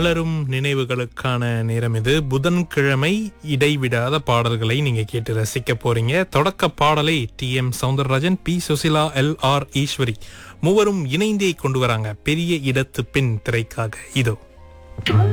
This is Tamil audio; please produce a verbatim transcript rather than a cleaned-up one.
மலரும் நினைவுகளுக்கான நேரம் இது. புதன்கிழமை இடைவிடாத பாடல்களை நீங்க கேட்டு ரசிக்க போறீங்க. தொடக்க பாடலை D M Soundararajan, B Susheela, L R Eswari மூவரும் இணைந்தே கொண்டு வராங்க பெரிய இடத்து பெண் திரைக்காக. இதோ